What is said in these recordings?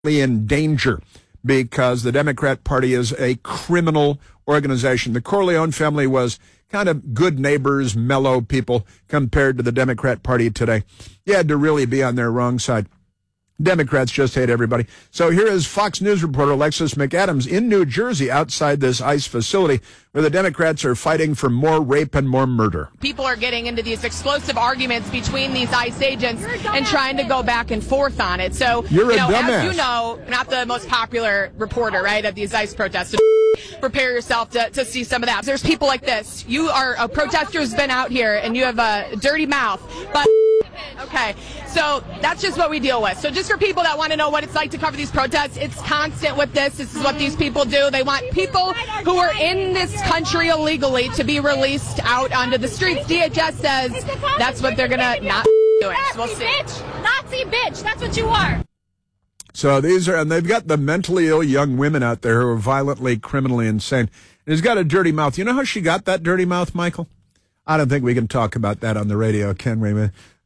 in danger because the Democrat Party is a criminal organization. The Corleone family was kind of good neighbors, mellow people compared to the Democrat Party today. You had to really be on their wrong side. Democrats just hate everybody. So here is Fox News reporter Alexis McAdams in New Jersey outside this ICE facility where the Democrats are fighting for more rape and more murder. People are getting into these explosive arguments between these ICE agents and trying to go back and forth on it. So, as you know, not the most popular reporter, right, of these ICE protests. Prepare yourself to see some of that. There's people like this. You are a protester who's been out here and you have a dirty mouth, but okay, so that's just what we deal with. So just for people that want to know what it's like to cover these protests, it's constant with this. This is what these people do. They want people who are in this country illegally to be released out onto the streets. DHS says that's what they're going to not do. We'll see. Nazi bitch, that's what you are. So these are, and they've got the mentally ill young women out there who are violently, criminally insane. And he's got a dirty mouth. You know how she got that dirty mouth, Michael? I don't think we can talk about that on the radio, can we?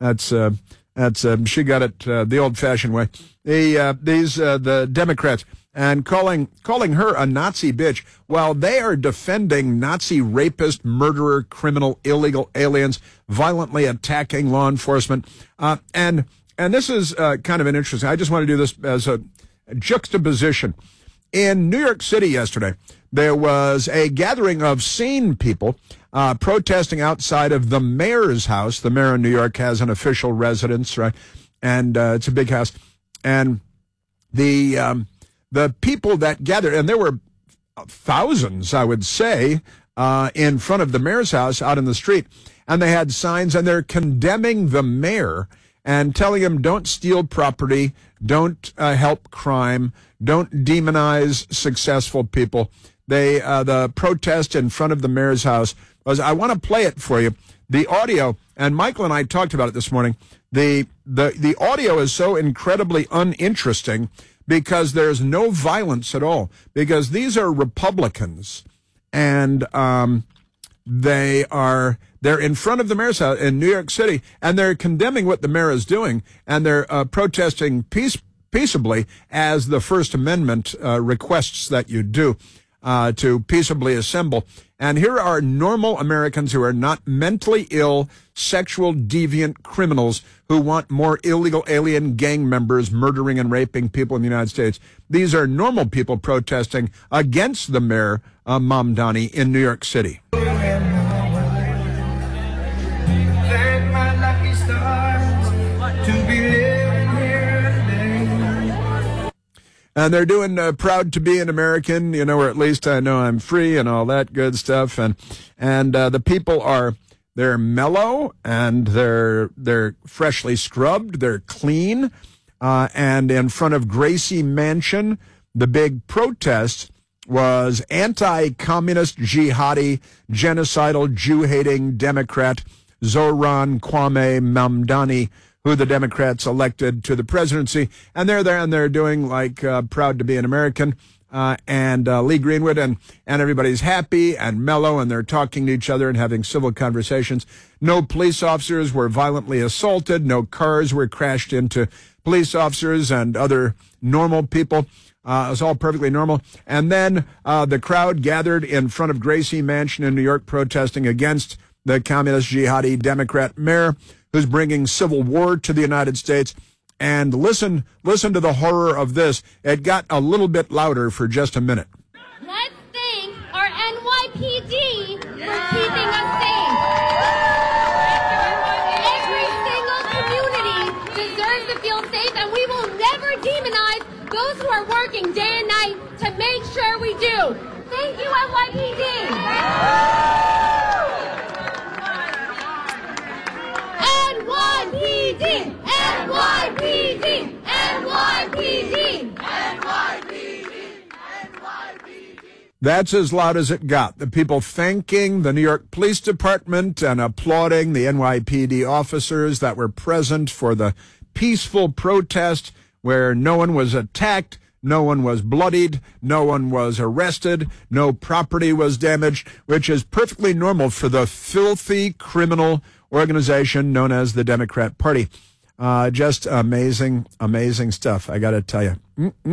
She got it the old-fashioned way. The Democrats and calling her a Nazi bitch while they are defending Nazi rapist, murderer, criminal, illegal aliens, violently attacking law enforcement, and this is kind of an interesting. I just want to do this as a juxtaposition. In New York City yesterday, there was a gathering of sane people protesting outside of the mayor's house. The mayor of New York has an official residence, right? And it's a big house. And the people that gathered, and there were thousands, I would say, in front of the mayor's house out in the street. And they had signs, and they're condemning the mayor and telling him, don't steal property, don't help crime, don't demonize successful people. The protest in front of the mayor's house was, I want to play it for you. The audio, and Michael and I talked about it this morning, the audio is so incredibly uninteresting because there's no violence at all, because these are Republicans, and they're in front of the mayor's house in New York City, and they're condemning what the mayor is doing, and they're protesting peaceably as the First Amendment requests that you do to peaceably assemble. And here are normal Americans who are not mentally ill, sexual deviant criminals who want more illegal alien gang members murdering and raping people in the United States. These are normal people protesting against the mayor, Mamdani, in New York City. And they're doing proud to be an American, or at least I know I'm free and all that good stuff. And the people they're mellow and they're freshly scrubbed. They're clean. And in front of Gracie Mansion, the big protest was anti-communist, jihadi, genocidal, Jew-hating Democrat Zohran Kwame Mamdani, who the Democrats elected to the presidency. And they're there and they're doing like proud to be an American, and Lee Greenwood, and everybody's happy and mellow, and they're talking to each other and having civil conversations. No police officers were violently assaulted. No cars were crashed into police officers and other normal people. It was all perfectly normal. And then the crowd gathered in front of Gracie Mansion in New York protesting against the communist jihadi Democrat mayor who's bringing civil war to the United States. And listen to the horror of this. It got a little bit louder for just a minute. Let's thank our NYPD for keeping us safe. Every single community deserves to feel safe, and we will never demonize those who are working day and night to make sure we do. Thank you, NYPD. NYPD! NYPD! NYPD! NYPD! That's as loud as it got. The people thanking the New York Police Department and applauding the NYPD officers that were present for the peaceful protest where no one was attacked, no one was bloodied, no one was arrested, no property was damaged, which is perfectly normal for the filthy criminal organization known as the Democrat Party. Just amazing, amazing stuff, I got to tell you.